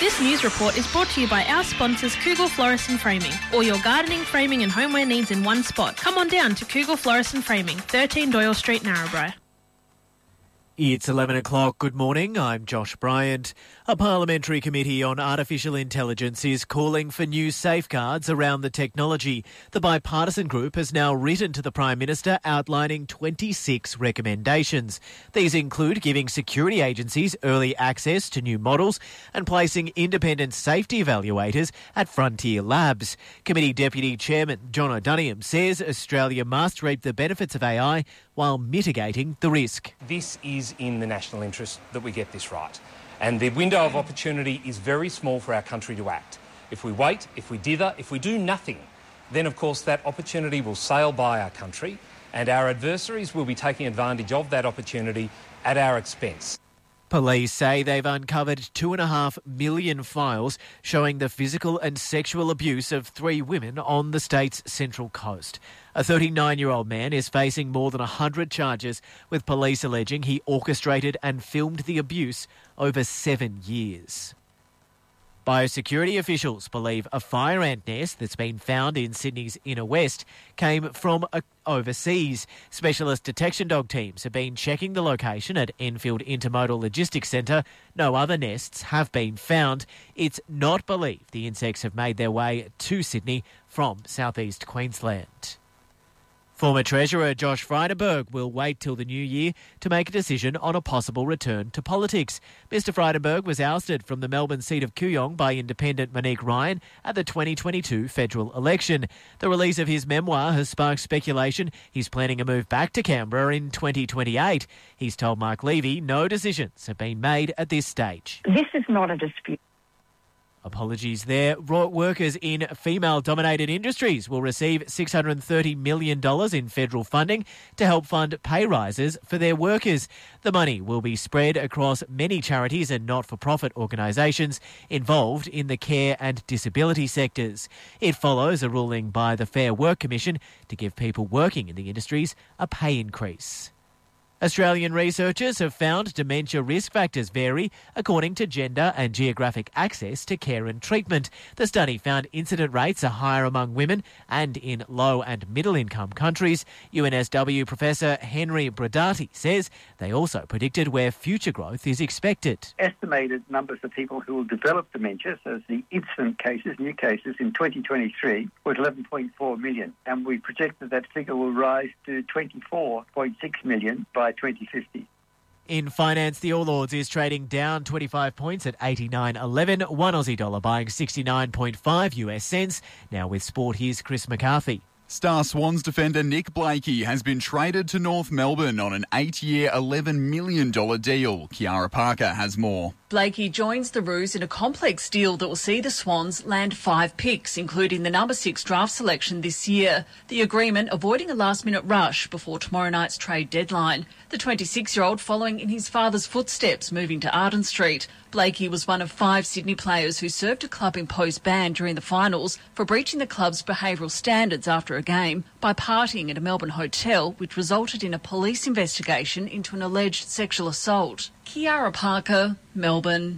This news report is brought to you by our sponsors Kugel Florist and Framing. All your gardening, framing and homeware needs in one spot. Come on down to Kugel Florist and Framing, 13 Doyle Street, Narrabri. It's 11 o'clock. Good morning. I'm Josh Bryant. A parliamentary committee on artificial intelligence is calling for new safeguards around the technology. The bipartisan group has now written to the Prime Minister outlining 26 recommendations. These include giving security agencies early access to new models and placing independent safety evaluators at frontier labs. Committee Deputy Chairman John O'Donoghue says Australia must reap the benefits of AI while mitigating the risk. This is in the national interest that we get this right. And the window of opportunity is very small for our country to act. If we wait, if we dither, if we do nothing, then of course that opportunity will sail by our country and our adversaries will be taking advantage of that opportunity at our expense. Police say they've uncovered 2.5 million files showing the physical and sexual abuse of 3 women on the state's Central Coast. A 39-year-old man is facing more than 100 charges, with police alleging he orchestrated and filmed the abuse over 7 years. Biosecurity officials believe a fire ant nest that's been found in Sydney's inner west came from overseas. Specialist detection dog teams have been checking the location at Enfield Intermodal Logistics Centre. No other nests have been found. It's not believed the insects have made their way to Sydney from southeast Queensland. Former Treasurer Josh Frydenberg will wait till the new year to make a decision on a possible return to politics. Mr Frydenberg was ousted from the Melbourne seat of Kooyong by independent Monique Ryan at the 2022 federal election. The release of his memoir has sparked speculation he's planning a move back to Canberra in 2028. He's told Mark Levy no decisions have been made at this stage. This is not a dispute. Apologies there. Workers in female-dominated industries will receive $630 million in federal funding to help fund pay rises for their workers. The money will be spread across many charities and not-for-profit organisations involved in the care and disability sectors. It follows a ruling by the Fair Work Commission to give people working in the industries a pay increase. Australian researchers have found dementia risk factors vary according to gender and geographic access to care and treatment. The study found incident rates are higher among women and in low and middle income countries. UNSW Professor Henry Brodati says they also predicted where future growth is expected. Estimated numbers of people who will develop dementia, so the incident cases, new cases in 2023 was 11.4 million, and we project that figure will rise to 24.6 million by 2050. In finance, the All Ords is trading down 25 points at 89.11. One Aussie dollar buying 69.5 US cents. Now with sport, here's Chris McCarthy. Star Swans defender Nick Blakey has been traded to North Melbourne on an 8-year, $11 million deal. Kiara Parker has more. Blakey joins the Roos in a complex deal that will see the Swans land 5 picks, including the number 6 draft selection this year. The agreement avoiding a last-minute rush before tomorrow night's trade deadline. The 26-year-old following in his father's footsteps, moving to Arden Street. Blakey was one of 5 Sydney players who served a club imposed ban during the finals for breaching the club's behavioural standards after a game by partying at a Melbourne hotel, which resulted in a police investigation into an alleged sexual assault. Kiara Parker, Melbourne.